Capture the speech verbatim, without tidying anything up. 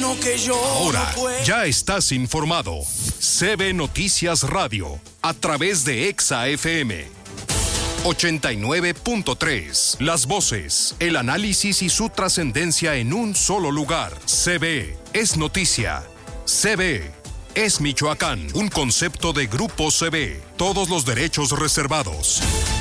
bueno que yo Ahora no puedo. ya estás informado. C B Noticias Radio, a través de Exa F M ochenta y nueve punto tres. Las voces, el análisis y su trascendencia en un solo lugar. C B es noticia. C B es Michoacán. Un concepto de Grupo C B. Todos los derechos reservados.